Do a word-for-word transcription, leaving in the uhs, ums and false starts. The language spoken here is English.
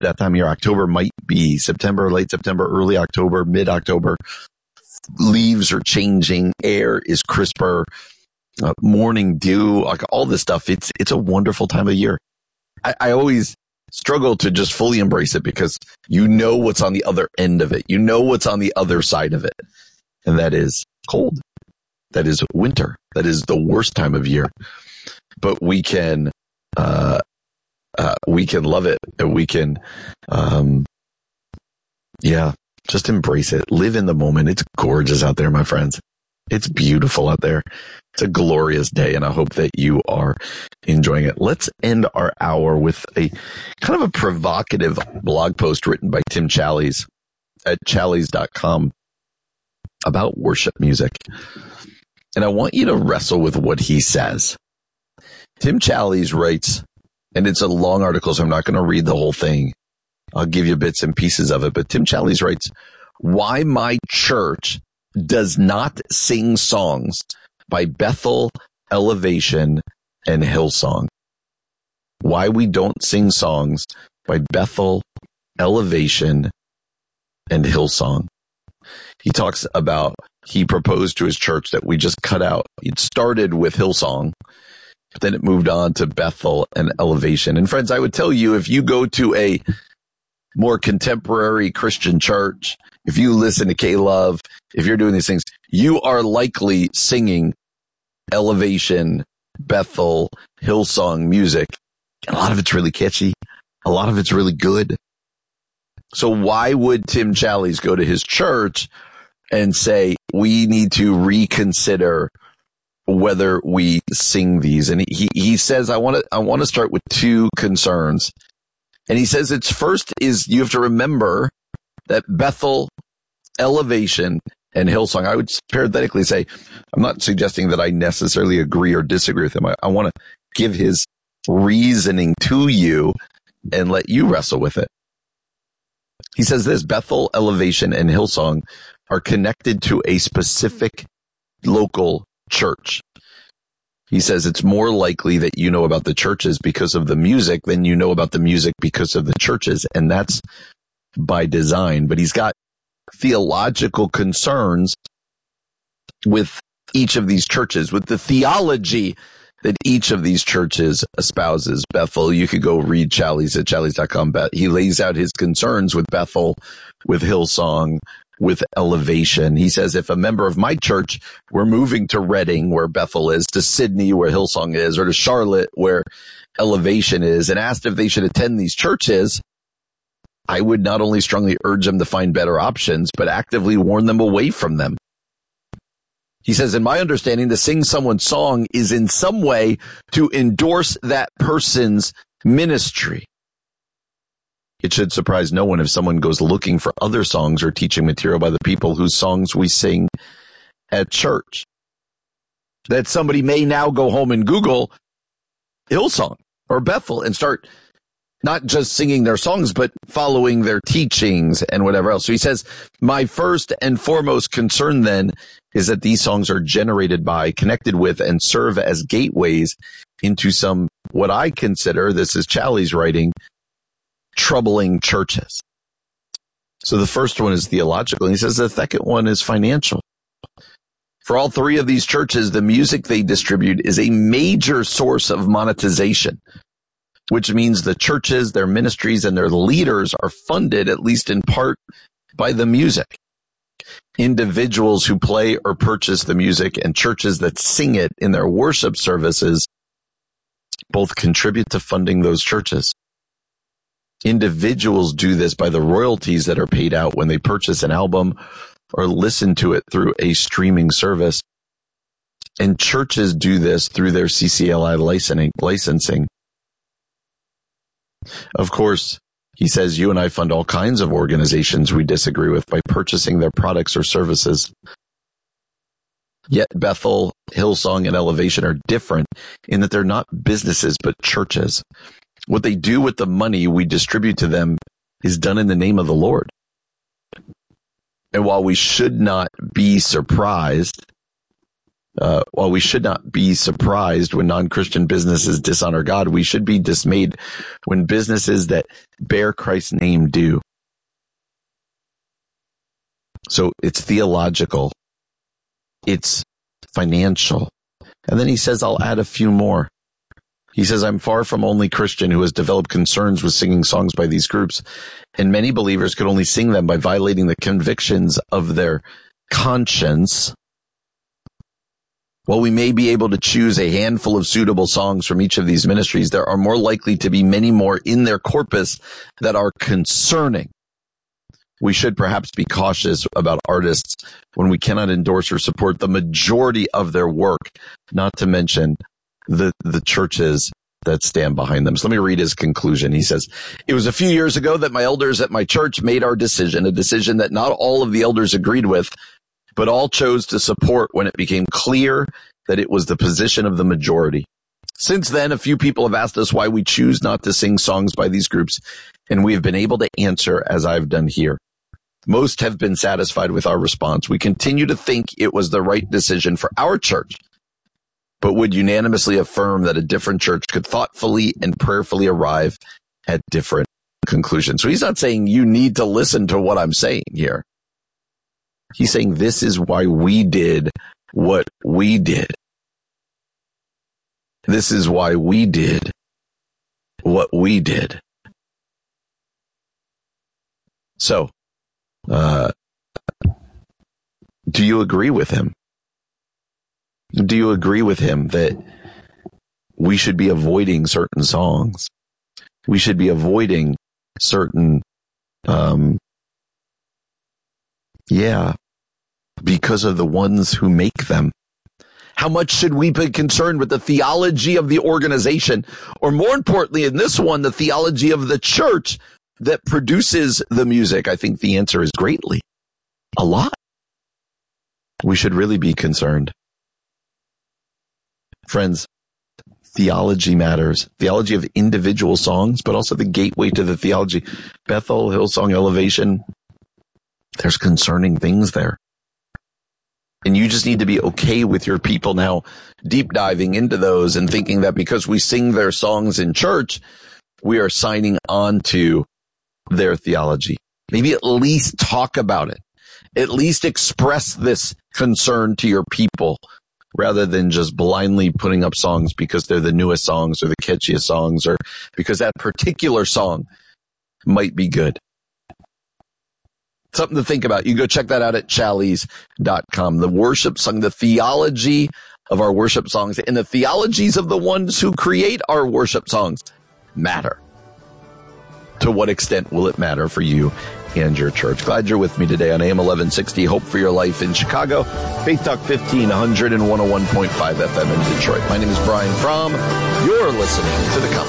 that time of year. October might be September, late September, early October, mid-October. Leaves are changing. Air is crisper. Uh, morning dew, like all this stuff. It's it's a wonderful time of year. I, I always struggle to just fully embrace it because you know what's on the other end of it. You know what's on the other side of it. And that is cold. That is winter. That is the worst time of year. But we can, uh, uh, we can love it. And we can, um, yeah, just embrace it. Live in the moment. It's gorgeous out there, my friends. It's beautiful out there. It's a glorious day, and I hope that you are enjoying it. Let's end our hour with a kind of a provocative blog post written by Tim Challies at challies dot com about worship music. And I want you to wrestle with what he says. Tim Challies writes, and it's a long article, so I'm not going to read the whole thing. I'll give you bits and pieces of it. But Tim Challies writes, "Why my church does not sing songs by Bethel, Elevation, and Hillsong." Why we don't sing songs by Bethel, Elevation, and Hillsong. He talks about, he proposed to his church that we just cut out. It started with Hillsong, then it moved on to Bethel and Elevation. And friends, I would tell you, if you go to a more contemporary Christian church, if you listen to K-Love, if you're doing these things, you are likely singing Elevation, Bethel, Hillsong music. And a lot of it's really catchy. A lot of it's really good. So why would Tim Challies go to his church and say, we need to reconsider whether we sing these? And he, he says, I want to, I want to start with two concerns. And he says, it's first is you have to remember that Bethel, Elevation, and Hillsong, I would parenthetically say, I'm not suggesting that I necessarily agree or disagree with him. I, I want to give his reasoning to you and let you wrestle with it. He says this: Bethel, Elevation, and Hillsong are connected to a specific local church. He says it's more likely that you know about the churches because of the music than you know about the music because of the churches. And that's by design. But he's got theological concerns with each of these churches, with the theology that each of these churches espouses. Bethel, you could go read Challies at challies dot com. He lays out his concerns with Bethel, with Hillsong, with Elevation. He says, if a member of my church were moving to Reading, where Bethel is, to Sydney, where Hillsong is, or to Charlotte, where Elevation is, and asked if they should attend these churches, I would not only strongly urge them to find better options, but actively warn them away from them. He says, in my understanding, to sing someone's song is in some way to endorse that person's ministry. It should surprise no one if someone goes looking for other songs or teaching material by the people whose songs we sing at church. That somebody may now go home and Google Hillsong or Bethel and start not just singing their songs, but following their teachings and whatever else. So he says, my first and foremost concern then is that these songs are generated by, connected with, and serve as gateways into some, what I consider, this is Challies writing, troubling churches. So the first one is theological, and he says the second one is financial. For all three of these churches, the music they distribute is a major source of monetization, which means the churches, their ministries, and their leaders are funded, at least in part, by the music. Individuals who play or purchase the music and churches that sing it in their worship services both contribute to funding those churches. Individuals do this by the royalties that are paid out when they purchase an album or listen to it through a streaming service. And churches do this through their C C L I licensing. Of course, he says, you and I fund all kinds of organizations we disagree with by purchasing their products or services. Yet Bethel, Hillsong, and Elevation are different in that they're not businesses, but churches. What they do with the money we distribute to them is done in the name of the Lord. And while we should not be surprised Uh, while we should not be surprised when non-Christian businesses dishonor God, we should be dismayed when businesses that bear Christ's name do. So it's theological. It's financial. And then he says, I'll add a few more. He says, I'm far from only Christian who has developed concerns with singing songs by these groups, and many believers could only sing them by violating the convictions of their conscience. While we may be able to choose a handful of suitable songs from each of these ministries, there are more likely to be many more in their corpus that are concerning. We should perhaps be cautious about artists when we cannot endorse or support the majority of their work, not to mention the, the churches that stand behind them. So let me read his conclusion. He says, it was a few years ago that my elders at my church made our decision, a decision that not all of the elders agreed with, but all chose to support when it became clear that it was the position of the majority. Since then, a few people have asked us why we choose not to sing songs by these groups, and we have been able to answer as I've done here. Most have been satisfied with our response. We continue to think it was the right decision for our church, but would unanimously affirm that a different church could thoughtfully and prayerfully arrive at different conclusions. So he's not saying you need to listen to what I'm saying here. He's saying this is why we did what we did. This is why we did what we did. So, uh, do you agree with him? Do you agree with him that we should be avoiding certain songs? We should be avoiding certain, um, yeah, because of the ones who make them. How much should we be concerned with the theology of the organization, or more importantly in this one, the theology of the church that produces the music? I think the answer is greatly. A lot. We should really be concerned. Friends, theology matters. Theology of individual songs, but also the gateway to the theology. Bethel, Hillsong, Elevation, there's concerning things there. And you just need to be okay with your people now deep diving into those and thinking that because we sing their songs in church, we are signing on to their theology. Maybe at least talk about it. At least express this concern to your people rather than just blindly putting up songs because they're the newest songs or the catchiest songs or because that particular song might be good. Something to think about. You go check that out at chalice dot com. The worship song, the theology of our worship songs and the theologies of the ones who create our worship songs matter. To what extent will it matter for you and your church? Glad you're with me today on A M eleven sixty, Hope for Your Life in Chicago, Faith Talk fifteen hundred and one oh one point five F M in Detroit. My name is Brian Fromm. You're listening to The Comment.